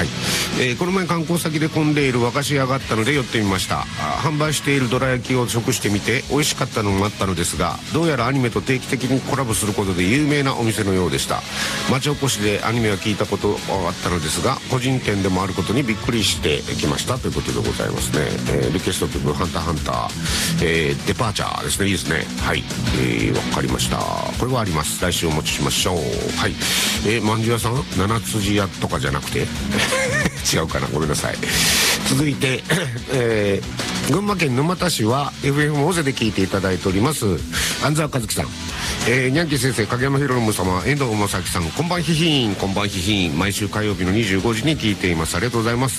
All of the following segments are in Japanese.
はい。この前観光先で混んでいる和菓子屋があったので寄ってみました。販売しているどら焼きを食してみて美味しかったのもあったのですが、どうやらアニメと定期的にコラボすることで有名なお店のようでした。町おこしでアニメは聞いたことあったのですが、個人店でもあることにびっくりしてきましたということでございますね。リクエスト曲ハンターハンター、デパーチャーですね。いいですね。はい、わかりました。これはあります。来週お持ちしましょう。はい。まんじゅう屋さん七辻屋とかじゃなくて違うかな、ごめんなさい。続いて、群馬県沼田市は FM 大勢で聞いていただいております安澤和樹さん、ニャンキー先生、影山博信様、遠藤正樹さん、こんばんひひーん、こんばんひひーん。毎週火曜日の25時に聞いています。ありがとうございます。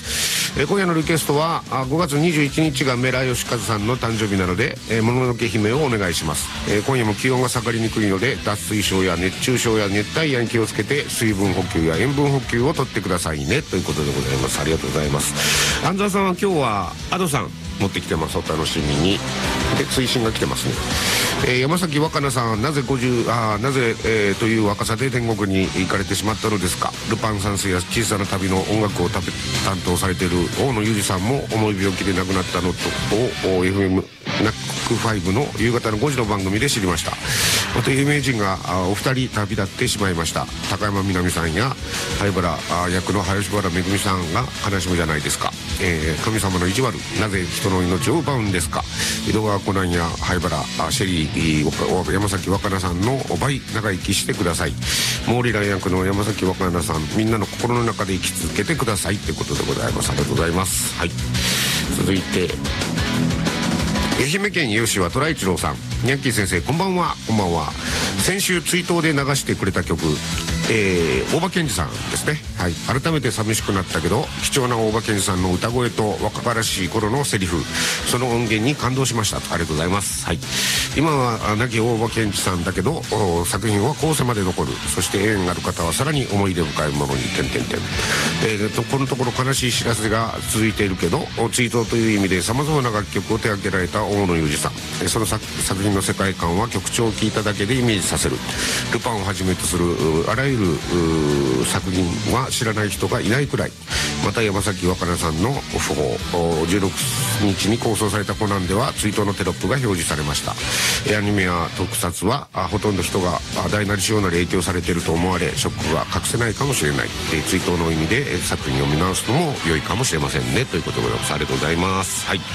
今夜のリクエストは5月21日がメラヨシカズさんの誕生日なので、もののけ姫をお願いします。今夜も気温が下がりにくいので、脱水症や熱中症や熱帯夜に気をつけて水分補給や塩分補給をとってくださいねということでございます。ありがとうございます。安澤さんは今日はアドさん持ってきてます。お楽しみに。で、追伸が来てますね。山崎若菜さん、なぜなぜ、という若さで天国に行かれてしまったのですか。ルパン三世や小さな旅の音楽を担当されている大野裕二さんも重い病気で亡くなったのとを FM ナック5の夕方の5時の番組で知りました。また有名人がお二人旅立ってしまいました。高山みなみさんや灰原役の林原めぐみさんが悲しむじゃないですか。神様の意地悪、なぜ人の命を奪うんですか。井戸川コナンや灰原シェリー山崎若菜さんの倍長生きしてください。モーリラン役の山崎若菜さん、みんなの心の中で生き続けてくださいということでございます。ありがとうございます。はい。続いて愛媛県吉は虎一郎さん、ニャンキー先生、こんばんは。こんばんは。先週追悼で流してくれた曲、大場健二さんですね。はい。改めて寂しくなったけど、貴重な大場健二さんの歌声と若々しい頃のセリフ、その音源に感動しました。ありがとうございます。はい。今は亡き大場健二さんだけど、作品は後世まで残る。そして縁がある方はさらに思い出深いものにこのところ悲しい知らせが続いているけど、追悼という意味で様々な楽曲を手掛けられた大野裕二さん、その作品の世界観は曲調を聴いただけでイメージさせる。ルパンをはじめとするあらゆる作品は知らない人がいないくらい。また山崎若菜さんの訃報、16日に放送されたコナンでは追悼のテロップが表示されました。アニメや特撮はほとんど人が大なり小なり影響されていると思われ、ショックが隠せないかもしれない。追悼の意味で作品を見直すのも良いかもしれませんねということでございます。ありがとうございます。はい。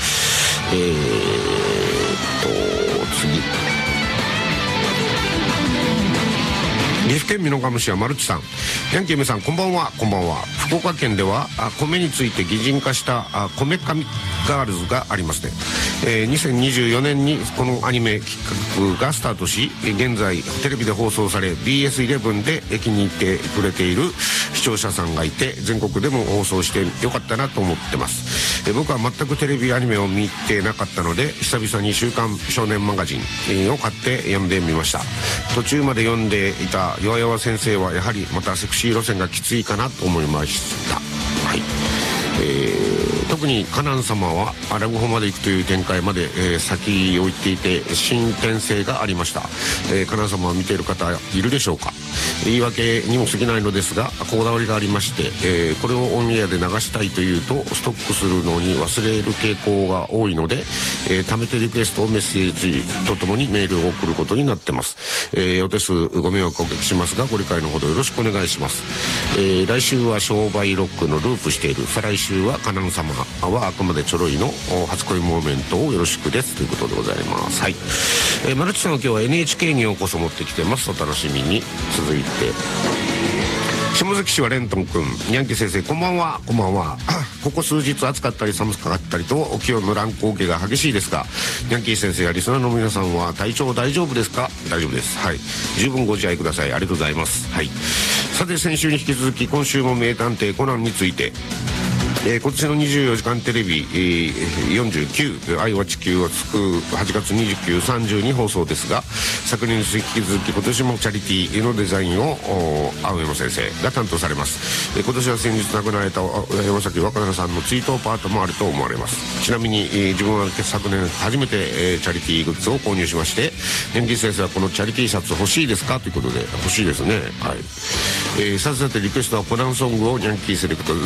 次、岐阜県美濃加茂市はマルチさん、ヤンキーメさん、こんばんは。こんばんは。福岡県では米について擬人化した米神ガールズがありますね。2024年にこのアニメ企画がスタートし、現在テレビで放送され BS11 で気に入ってくれている視聴者さんがいて、全国でも放送してよかったなと思ってます。僕は全くテレビアニメを見てなかったので、久々に週刊少年マガジンを買って読んでみました。途中まで読んでいた弱々先生はやはりまたセクシー路線がきついかなと思いました。はい。特にカナン様はラブホまで行くという展開まで、先を行っていて進展性がありました。カナン様を見ている方いるでしょうか。言い訳にも過ぎないのですが、こだわりがありまして、これをオンエアで流したいというとストックするのに忘れる傾向が多いので、貯めてリクエストをメッセージとともにメールを送ることになってます。お手数ご迷惑をおかけしますが、ご理解のほどよろしくお願いします。来週は商売ロックのループしている、再来週はカナン様はあくまでちょろいの初恋モーメントをよろしくですということでございます。はい。マルチさんは今日は NHK にようこそ持ってきてます。お楽しみに。続いて下関市はレントン君、ニャンキー先生、こんばんは。こんばんは。ここ数日暑かったり寒かったりと気温の乱高下が激しいですが、ニャンキー先生やリスナーの皆さんは体調大丈夫ですか。大丈夫です。はい。十分ご自愛ください。ありがとうございます。はい。さて、先週に引き続き今週も名探偵コナンについて、今年の24時間テレビ、49愛は地球を救う8月29、30に放送ですが、昨年に引き続き今年もチャリティーのデザインを青山先生が担当されます。今年は先日亡くなられた山崎若菜さんの追悼パートもあると思われます。ちなみに、自分は昨年初めて、チャリティーグッズを購入しまして、ヘンリー先生はこのチャリティーシャツ欲しいですかということで、欲しいですね。はい。さてリクエストはコナンソングをニャンキーセレクト